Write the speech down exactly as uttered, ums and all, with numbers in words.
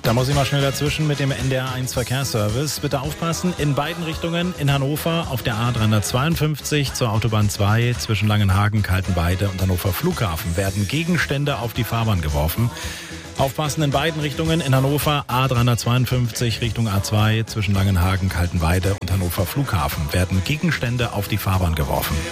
Da muss ich mal schnell dazwischen mit dem N D R eins Verkehrsservice. Bitte aufpassen, in beiden Richtungen in Hannover auf der A dreihundertzweiundfünfzig zur Autobahn zwei zwischen Langenhagen, Kaltenweide und Hannover Flughafen werden Gegenstände auf die Fahrbahn geworfen. Aufpassen in beiden Richtungen in Hannover A dreihundertzweiundfünfzig Richtung A zwei zwischen Langenhagen, Kaltenweide und Hannover Flughafen werden Gegenstände auf die Fahrbahn geworfen.